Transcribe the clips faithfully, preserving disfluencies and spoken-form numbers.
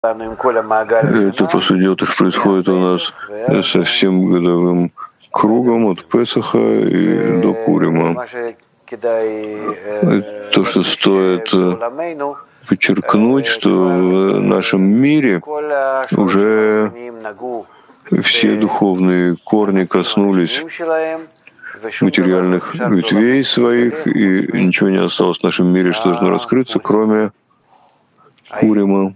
Это, по сути дела, то, что происходит у нас со всем годовым кругом от Песаха и до Пурима. То, что стоит подчеркнуть, что в нашем мире уже все духовные корни коснулись материальных ветвей своих, и ничего не осталось в нашем мире, что должно раскрыться, кроме Пурима.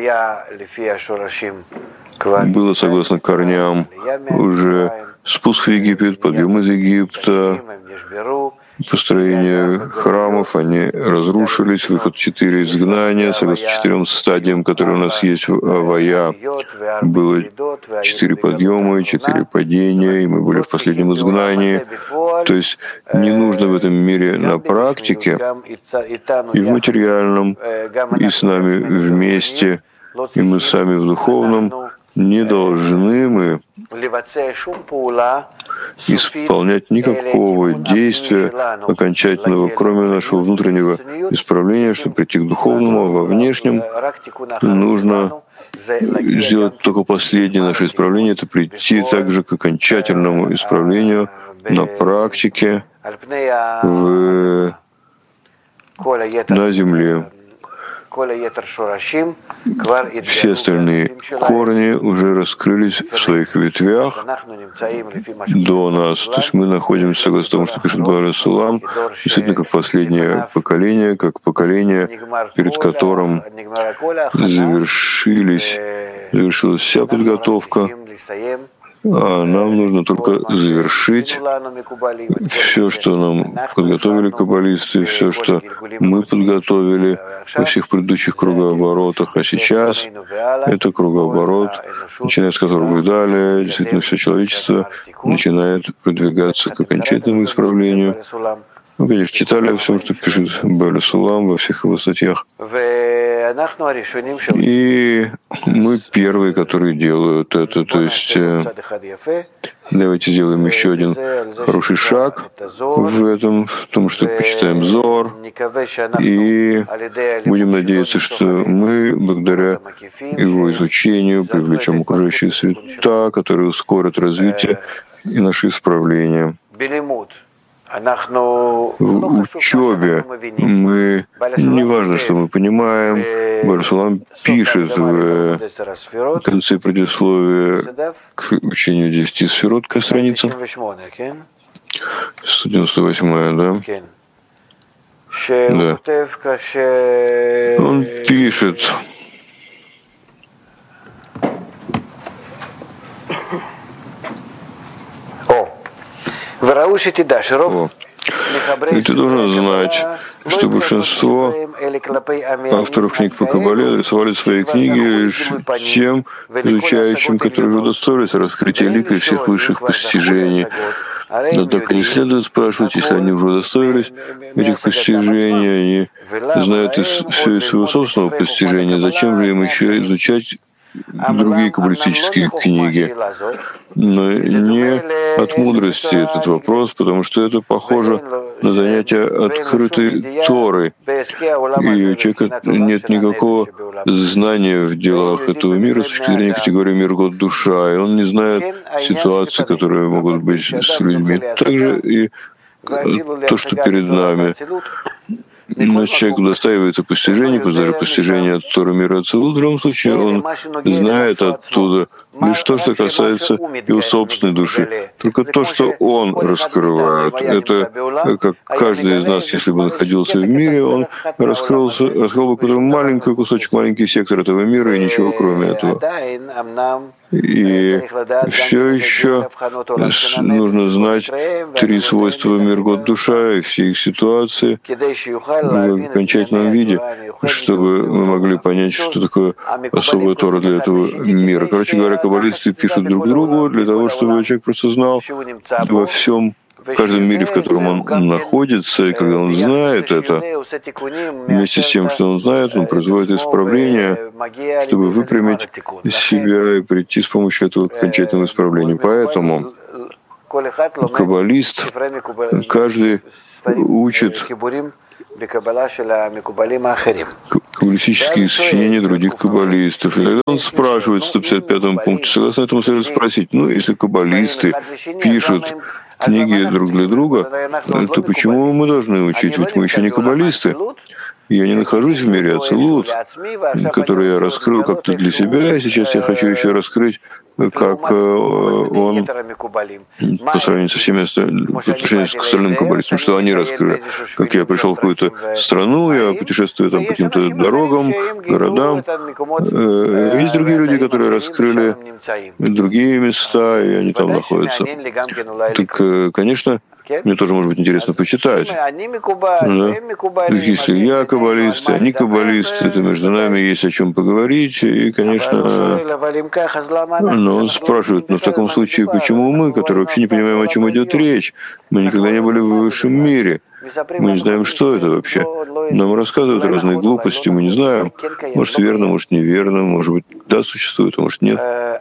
Было, согласно корням, уже спуск в Египет, подъем из Египта, построение храмов, они разрушились, выход в четыре изгнания, согласно четырем стадиям, которые у нас есть в Авая, было четыре подъема и четыре падения, и мы были в последнем изгнании. То есть не нужно в этом мире на практике и в материальном, и с нами вместе, и мы сами в духовном, не должны мы исполнять никакого действия окончательного, кроме нашего внутреннего исправления, чтобы прийти к духовному, а во внешнем нужно сделать только последнее наше исправление, это прийти также к окончательному исправлению на практике в... на земле. Все остальные корни уже раскрылись в своих ветвях до нас. То есть мы находимся, согласно тому, что пишет Бааль Сулам, действительно как последнее поколение, как поколение, перед которым завершились, завершилась вся подготовка, а нам нужно только завершить все, что нам подготовили каббалисты, все, что мы подготовили во всех предыдущих кругооборотах, а сейчас это кругооборот, начиная с которого и далее, действительно все человечество начинает продвигаться к окончательному исправлению. Мы, конечно, читали о всем, что пишет Бааль Сулам во всех его статьях. И мы первые, которые делают это. То есть давайте сделаем еще один хороший шаг в этом, в том, что почитаем Зор, и будем надеяться, что мы, благодаря его изучению, привлечем окружающие света, которые ускорят развитие и наше исправление. В учебе мы, не важно, что мы понимаем, Бааль Сулам пишет в конце предисловия к учению десяти сферот, какая страница? сто девяносто восьмая, да? Да. Он пишет, О. И ты должен знать, что большинство авторов книг по Каббале адресовали свои книги лишь тем изучающим, которые удостоились раскрытия лика и всех высших постижений. Но так и не следует спрашивать, если они уже удостоились этих постижений, они знают все из своего собственного постижения, зачем же им еще изучать другие каббалистические книги? Но не от мудрости этот вопрос, потому что это похоже на занятие открытой Торой. И у человека нет никакого знания в делах этого мира с точки зрения категории мир, год, душа, и он не знает ситуаций, которые могут быть с людьми. Также и то, что перед нами. Но человек удостаивается постижений, пусть даже постижения от Торы мира Ацилут, в любом случае он знает оттуда лишь то, что касается его собственной души. Только то, что он раскрывает. Это как каждый из нас, если бы находился в мире, он раскрылся, раскрыл бы какой-то маленький кусочек, маленький сектор этого мира и ничего кроме этого. И все еще нужно знать три свойства мир, год, душа и все их ситуации в окончательном виде, чтобы мы могли понять, что такое особая Тора для этого мира. Короче говоря, каббалисты пишут друг другу для того, чтобы человек просто знал во всем, в каждом мире, в котором он находится, и когда он знает это, вместе с тем, что он знает, он производит исправление, чтобы выпрямить себя и прийти с помощью этого к окончательному исправлению. Поэтому каббалист, каждый учит каббалистические сочинения других каббалистов. И тогда он спрашивает в сто пятьдесят пятом пункте, согласно этому следует спросить, ну, если каббалисты пишут книги друг для друга, то почему мы должны учить? Ведь мы еще не каббалисты. Я не нахожусь в мире Ацилут, который я раскрыл как-то для себя, и сейчас я хочу еще раскрыть, как он по сравнению со всеми по отношению к остальным каббалистам, что они раскрыли. Как я пришел в какую-то страну, я путешествую там по каким-то дорогам, городам. Есть другие люди, которые раскрыли другие места, и они там находятся. Так, конечно, мне тоже, может быть, интересно почитать. Да? Если я каббалист, и они каббалисты, то между нами есть о чем поговорить. И, конечно, но он спрашивает, но в таком случае, почему мы, которые вообще не понимаем, о чем идет речь? Мы никогда не были в высшем мире. Мы не знаем, что это вообще. Нам рассказывают разные глупости, мы не знаем. Может, верно, может, неверно, может быть, да, существует, а может, нет.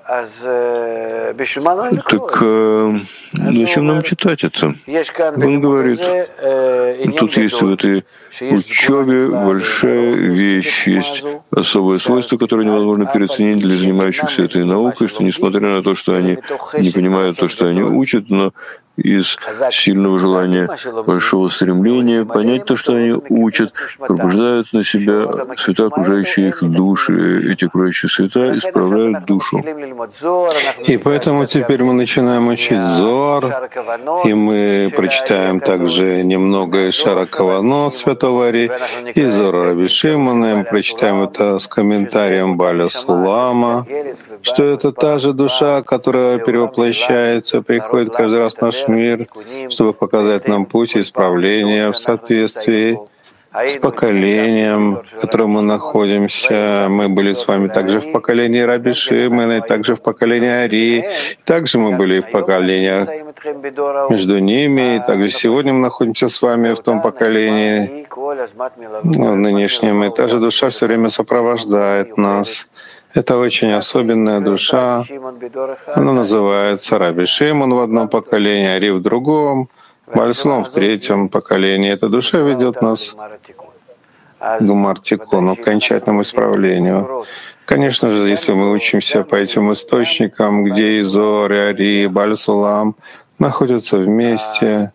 Так э, зачем нам читать это? Он говорит, тут есть в этой учебе большая вещь, есть особое свойство, которое невозможно переоценить для занимающихся этой наукой, что несмотря на то, что они не понимают то, что они учат, но из сильного желания, большого стремления понять то, что они учат, пробуждают на себя света, окружающие их души. Эти окружающие света исправляют душу. И поэтому теперь мы начинаем учить Зоар, и мы прочитаем также немного из Шара Каванот Святого Ари, и Зоар Раби Шимона, мы прочитаем это с комментарием Баля Сулама, что это та же душа, которая перевоплощается, приходит каждый раз в наш мир, чтобы показать нам путь исправления в соответствии с поколением, в котором мы находимся. Мы были с вами также в поколении Раби Шимона, и также в поколении Ари, также мы были в поколениях между ними, и также сегодня мы находимся с вами в том поколении, в нынешнем. И та же душа все время сопровождает нас. Это очень особенная душа. Она называется Раби Шимон в одном поколении, Ари в другом, Баль Сулам в третьем поколении. Эта душа ведет нас к Гмар-Тикуну, к окончательному исправлению. Конечно же, если мы учимся по этим источникам, где и Зоар, и Ари, и Баль Сулам находятся вместе,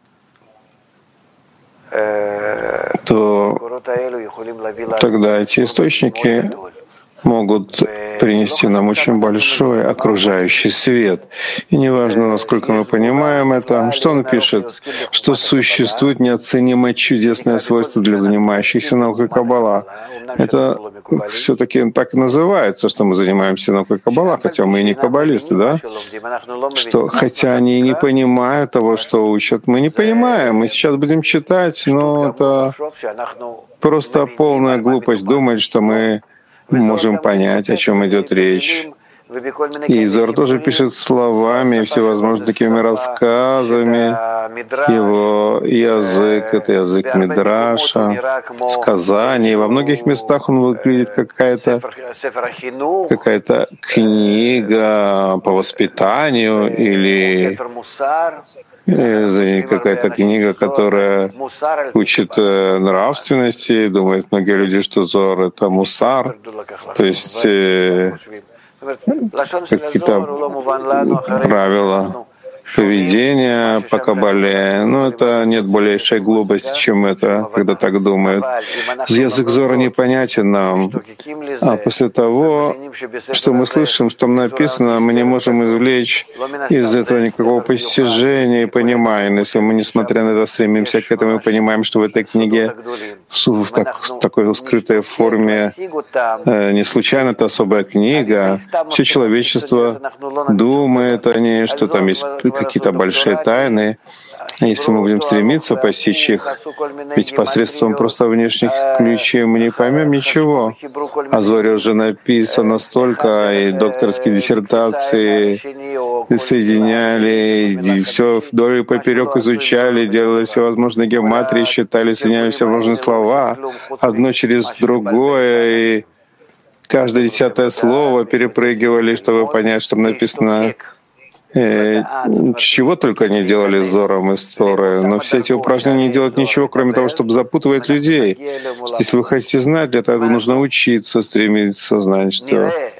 то тогда эти источники могут принести нам очень большой окружающий свет. И неважно, насколько мы понимаем это, что он пишет, что существует неоценимое чудесное свойство для занимающихся наукой Каббала. Это все-таки так и называется, что мы занимаемся наукой Каббала, хотя мы и не каббалисты, да? Что хотя они и не понимают того, что учат, мы не понимаем. Мы сейчас будем читать, но это просто полная глупость думать, что мы можем понять, о чем идет речь. И Зоар тоже пишет словами, всевозможными такими рассказами. Его язык — это язык Мидраша, сказаний. Во многих местах он выглядит какая-то какая-то книга по воспитанию или какая-то книга, которая учит нравственности. Думают многие люди, что Зоар — это мусар, то есть какие-то правила поведения по Каббале. Но это нет большей глупости, чем это, когда так думают. Язык Зоара непонятен нам. А после того, что мы слышим, что там написано, мы не можем извлечь из этого никакого постижения и понимания. Если мы, несмотря на это, стремимся к этому и понимаем, что в этой книге в, так, в такой скрытой форме э, не случайно это особая книга. Все человечество думает о ней, что там есть какие-то большие тайны. Если мы будем стремиться постичь их, ведь посредством просто внешних ключей мы не поймем ничего. О Зоре уже написано столько, и докторские диссертации соединяли, и все вдоль и поперек изучали, делали всевозможные геометрии, считали, соединяли всевозможные слова, одно через другое, и каждое десятое слово перепрыгивали, чтобы понять, что написано. э, чего только не делали с Зором и с Торой, но все эти упражнения не делают ничего, кроме того, чтобы запутывать людей. Если вы хотите знать, для этого нужно учиться, стремиться знать, что